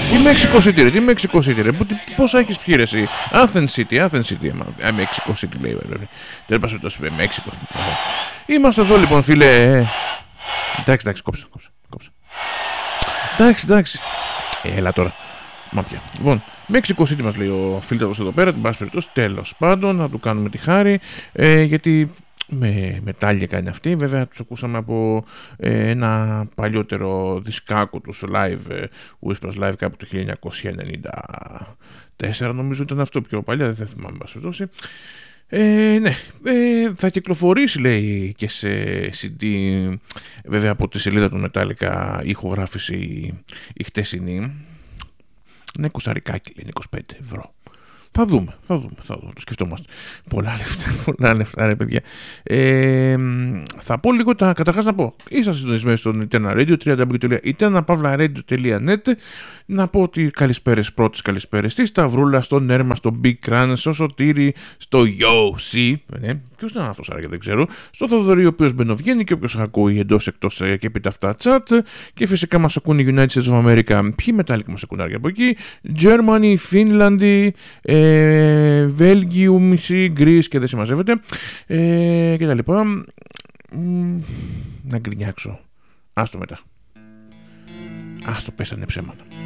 Τι Mexico City ρε. Πόσα έχεις πιει ρε εσύ? Athens City. Mexico City λέει βέβαια. Δεν πας το είπε Mexico. Είμαστε εδώ λοιπόν φίλε. Εντάξει, κόψε. Εντάξει. Έλα τώρα. Μα πια. Λοιπόν, Mexico City μας λέει ο φίλος εδώ πέρα, την πάση περιπτώσει, τέλος πάντων, να του κάνουμε τη χάρη, γιατί με μετάλλια κάνει αυτή, βέβαια τους ακούσαμε από ένα παλιότερο δισκάκο τους live, Whispers Live κάπου το 1994 νομίζω ήταν αυτό, πιο παλιά, δεν θυμάμαι πάση περιπτώσει. Ναι, θα κυκλοφορήσει λέει και σε CD, βέβαια από τη σελίδα του Metallica ηχογράφηση η χτεσινή. Είναι 20 λέει, 25 ευρώ. Θα δούμε, το σκεφτόμαστε. Πολλά λεφτά ρε παιδιά. Θα πω λίγο καταρχάς να πω, είσαστε συντονισμένοι στο Eternal Radio, www.eternalpavlaradio.net. Να πω ότι πρώτες καλησπέρες στη Σταυρούλα, στον Νέρμα, στον Big Crans, στο Σωτήρη, στο Yoshi. Ποιος ήταν αυτός άραγε δεν ξέρω. Στο Θοδωρή, ο οποίος μπαινοβγαίνει και όποιος ακούει εντός εκτός και πείτε αυτά chat. Και φυσικά μας ακούνε οι United States of America. Ποιοι μετάλλικοι μας ακούνε από εκεί? Germany, Finland, Belgium, Greece και δεν συμμαζεύεται. Και τα λοιπά. Να γκρινιάξω. Άστο μετά. Άστο πέσανε ψέματα.